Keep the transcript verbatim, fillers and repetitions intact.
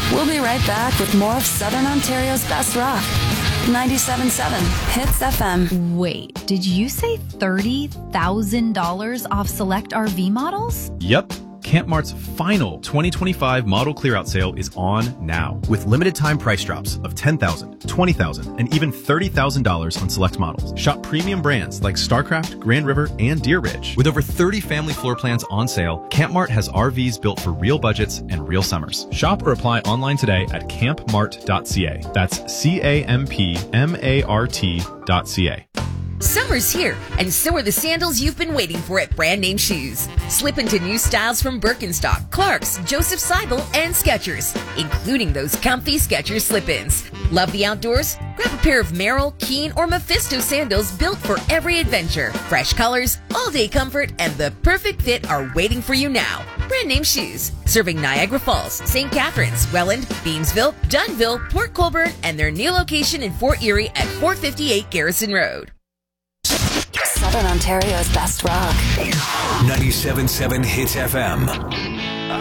We'll be right back with more of Southern Ontario's best rock. ninety-seven point seven Hits F M. Wait, did you say thirty thousand dollars off select R V models? Yep. Campmart's final twenty twenty-five model clearout sale is on now, with limited time price drops of ten thousand dollars, twenty thousand dollars, and even thirty thousand dollars on select models. Shop premium brands like StarCraft, Grand River, and Deer Ridge. With over thirty family floor plans on sale, Campmart has R Vs built for real budgets and real summers. Shop or apply online today at campmart dot c a. That's C A M P M A R T dot C A. Summer's here, and so are the sandals you've been waiting for at Brand Name Shoes. Slip into new styles from Birkenstock, Clarks, Joseph Seibel, and Skechers, including those comfy Skechers slip-ins. Love the outdoors? Grab a pair of Merrill, Keen, or Mephisto sandals built for every adventure. Fresh colors, all-day comfort, and the perfect fit are waiting for you now. Brand Name Shoes, serving Niagara Falls, Saint Catharines, Welland, Beamsville, Dunnville, Port Colborne, and their new location in Fort Erie at four fifty-eight Garrison Road. Southern Ontario's best rock. ninety-seven point seven Hits F M.